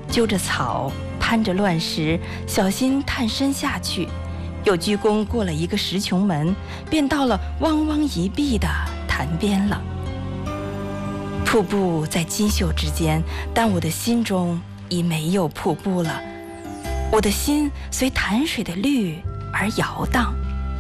揪着草，攀着乱石，小心探身下去，又鞠躬过了一个石穹门，便到了汪汪一碧的潭边了。瀑布在金袖之间，但我的心中已没有瀑布了，我的心随潭水的绿而摇荡。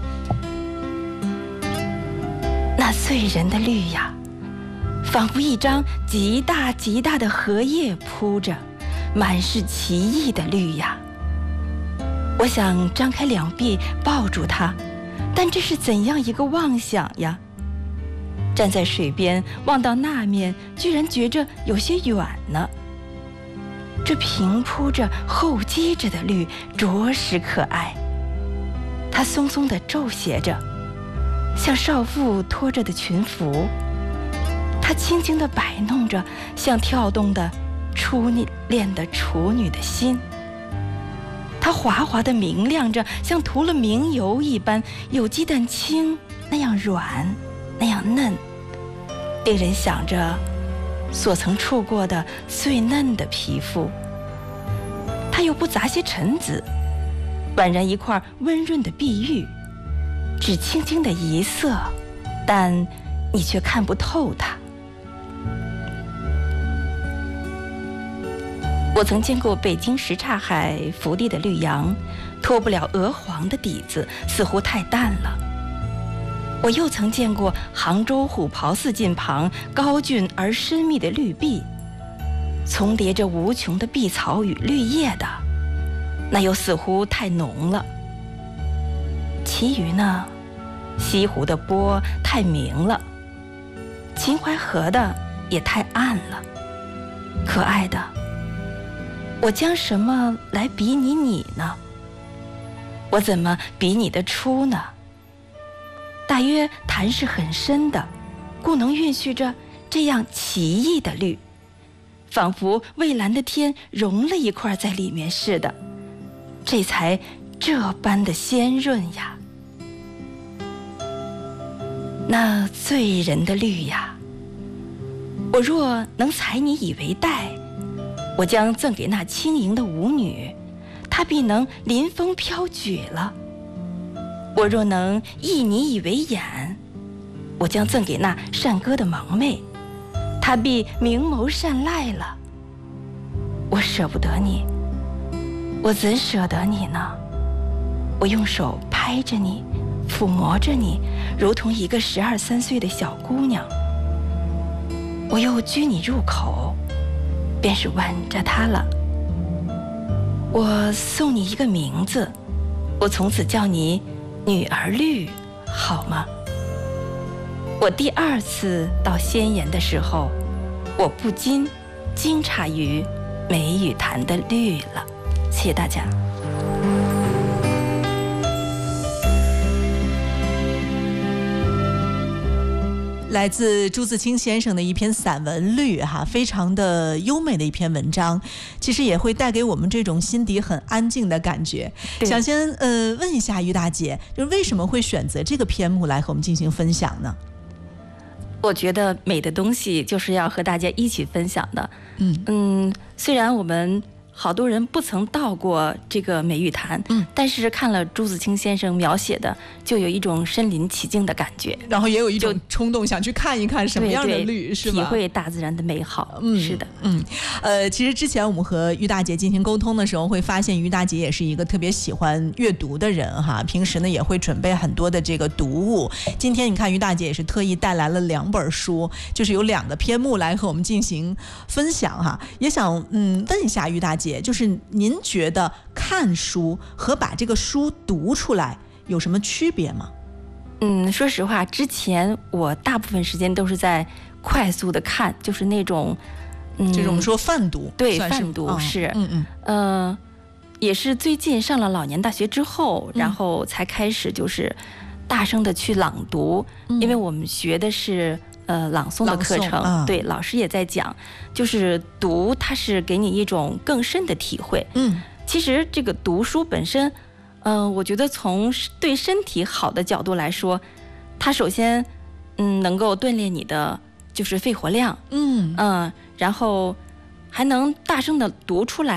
那醉人的绿呀，仿佛一张极大极大的荷叶铺着，满是奇异的绿呀。我想张开两臂抱住它，但这是怎样一个妄想呀！站在水边望到那面，居然觉着有些远呢。这平铺着厚积着的绿着实可爱，它松松地皱斜着，像少妇拖着的裙服，它轻轻地摆弄着，像跳动的初恋的处女的心。它滑滑地明亮着，像涂了明油一般，有鸡蛋清那样软，那样嫩，令人想着所曾触过的最嫩的皮肤。它又不杂些尘子，宛然一块温润的碧玉，只轻轻的一色，但你却看不透它。我曾见过北京什刹海福地的绿杨，脱不了鹅黄的底子，似乎太淡了。我又曾见过杭州虎跑寺近旁高峻而深密的绿壁，重叠着无穷的碧草与绿叶的，那又似乎太浓了。其余呢，西湖的波太明了，秦淮河的也太暗了。可爱的，我将什么来比拟你呢？我怎么比你的出呢？大约潭是很深的，故能蕴蓄着这样奇异的绿，仿佛蔚蓝的天融了一块在里面似的，这才这般的鲜润呀。那醉人的绿呀，我若能采你以为带，我将赠给那轻盈的舞女，她必能临风飘举了。我若能缢你以为眼，我将赠给那善歌的盲妹，她必明眸善睐了。我舍不得你，我怎舍得你呢？我用手拍着你，抚摸着你，如同一个12、13岁的小姑娘。我又拘你入口，便是吻着它了。我送你一个名字，我从此叫你女儿绿，好吗？我第2次到仙岩的时候，我不禁惊诧于梅雨潭的绿了。谢谢大家。 来自朱自清先生的一篇散文《绿》哈，非常的优美的一篇文章，其实也会带给我们这种心底很安静的感觉。想先问一下于大姐，就是为什么会选择这个篇目来和我们进行分享呢？ 我觉得美的东西就是要和大家一起分享的。虽然我们好多人不曾到过这个梅雨潭，但是看了朱自清先生描写的，就有一种身临其境的感觉， 然后也有一种冲动想去看一看什么样的绿，是吧？ 体会大自然的美好。是的。 其实之前我们和于大姐进行沟通的时候，会发现于大姐也是一个特别喜欢阅读的人哈，平时呢也会准备很多的这个读物。今天你看于大姐也是特意带来了2本书，就是有2个篇目来和我们进行分享哈。也想问一下于大姐，就是您觉得看书和把这个书读出来有什么区别吗？ 说实话，之前我大部分时间都是在快速的看，就是那种就是我们说泛读。 对，泛读是。也是最近上了老年大学之后，然后才开始就是大声的去朗读，因为我们学的是朗诵的课程，对，老师也在讲，就是读它是给你一种更深的体会。其实这个读书本身，我觉得从对身体好的角度来说，它首先能够锻炼你的就是肺活量，然后还能大声的读出来。